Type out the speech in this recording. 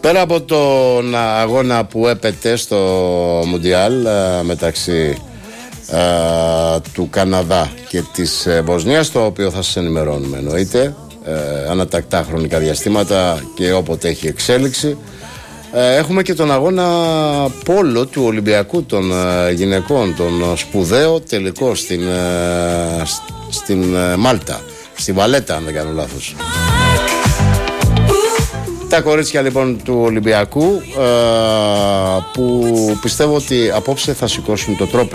Πέρα από τον αγώνα που έπεται στο Μουντιάλ μεταξύ του Καναδά και της Βοσνίας, το οποίο θα σας ενημερώνουμε εννοείται ανατακτά χρονικά διαστήματα και όποτε έχει εξέλιξη. Έχουμε και τον αγώνα πόλο του Ολυμπιακού των γυναικών, τον σπουδαίο τελικό στην Μάλτα, στη Βαλέτα αν δεν κάνω λάθος. Τα κορίτσια λοιπόν του Ολυμπιακού που πιστεύω ότι απόψε θα σηκώσουν το τρόπο.